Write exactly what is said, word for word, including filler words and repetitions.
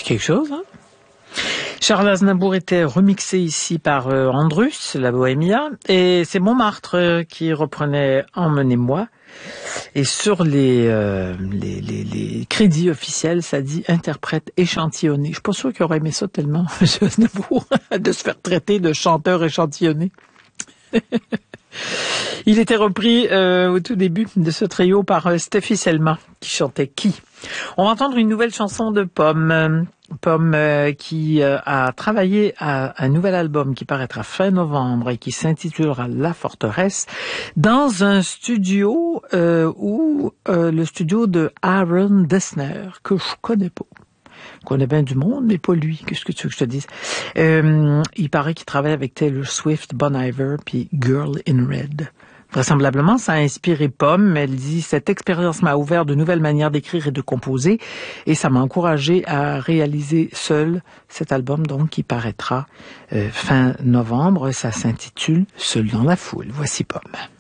C'est quelque chose, hein? Charles Aznavour était remixé ici par euh, Andrus, la Bohémia, et c'est Montmartre euh, qui reprenait Emmenez-moi. Et sur les, euh, les, les, les crédits officiels, ça dit interprète échantillonné. Je suis pas sûr qu'il aurait aimé ça tellement, M. Aznavour, de se faire traiter de chanteur échantillonné. Il était repris euh, au tout début de ce trio par euh, Steffi Selma, qui chantait Qui. On va entendre une nouvelle chanson de Pomme. Pomme euh, qui euh, a travaillé à un nouvel album qui paraîtra fin novembre et qui s'intitulera La Forteresse dans un studio euh, où euh, le studio de Aaron Dessner, que je connais pas. Je connais bien du monde, mais pas lui. Qu'est-ce que tu veux que je te dise? Euh, il paraît qu'il travaille avec Taylor Swift, Bon Iver, puis Girl in Red. Vraisemblablement, ça a inspiré Pomme. Elle dit « Cette expérience m'a ouvert de nouvelles manières d'écrire et de composer et ça m'a encouragée à réaliser seule cet album donc qui paraîtra euh, fin novembre. Ça s'intitule « Seul dans la foule ». Voici Pomme.